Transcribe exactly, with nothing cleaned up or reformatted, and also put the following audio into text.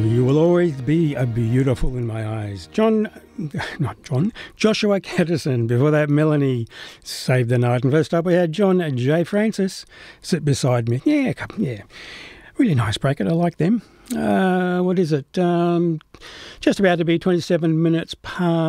You will always be a beautiful in my eyes. John, not John, Joshua Caterson. Before that, Melanie saved the night. And first up, we had John J. Francis sit beside me. Yeah, yeah. Really nice bracket. I like them. Uh, what is it? Um, just about to be twenty-seven minutes past.